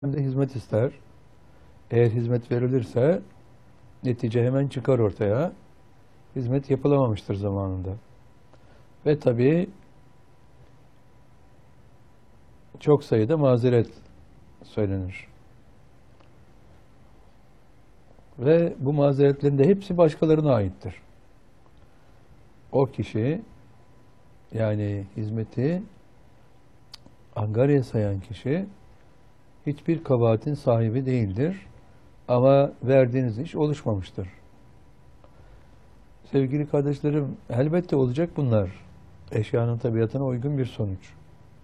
Hem de hizmet ister. Eğer hizmet verilirse netice hemen çıkar ortaya. Hizmet yapılamamıştır zamanında. Ve tabii çok sayıda mazeret söylenir. Ve bu mazeretlerin de hepsi başkalarına aittir. O kişi, yani hizmeti angarya sayan kişi hiçbir kabahatin sahibi değildir. Ama verdiğiniz iş oluşmamıştır. Sevgili kardeşlerim, elbette olacak bunlar. Eşyanın tabiatına uygun bir sonuç.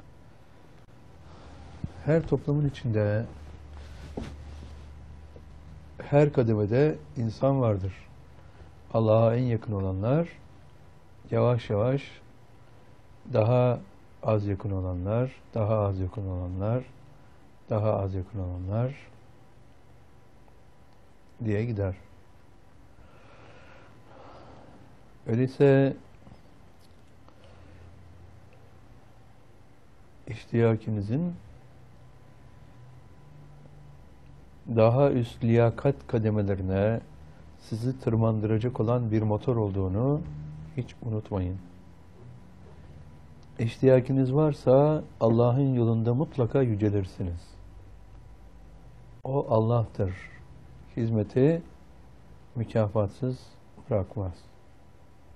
Her toplumun içinde, her kademede insan vardır. Allah'a en yakın olanlar, yavaş yavaş daha az yakın olanlar, daha az yakın olanlar, daha az yakın olanlar diye gider. Öyleyse iştiyakinizin daha üst liyakat kademelerine sizi tırmandıracak olan bir motor olduğunu hiç unutmayın. İştiyakiniz varsa Allah'ın yolunda mutlaka yücelirsiniz. O Allah'tır. Hizmeti mükafatsız bırakmaz.